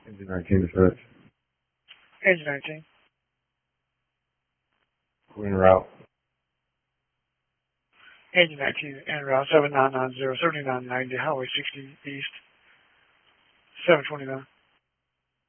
Engine 19 to search. Engine 19. Queen route. Engine 19 en route 7990, 7990, Highway 60 East, 729.